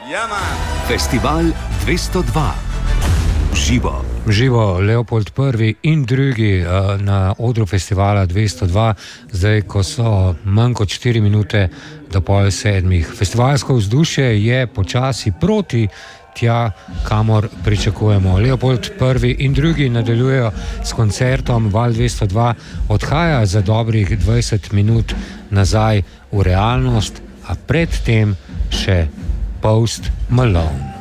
Festival 202. Živo Leopold I in drugi na odru festivala 202, zdaj ko so manj kot 4 minute do 6:30. Festivalsko vzdušje je počasi proti tja, kamor pričakujemo. Leopold I in drugi nadaljujejo s koncertom, Val 202 odhaja za dobrih 20 minut nazaj v realnost, a predtem še Post Malone.